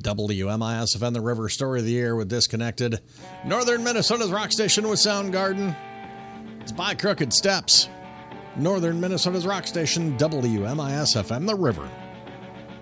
WMIS FM, the River. Story of the Year with Disconnected. Northern Minnesota's rock station with Soundgarden. It's by Crooked Steps. Northern Minnesota's rock station, WMIS FM, the River.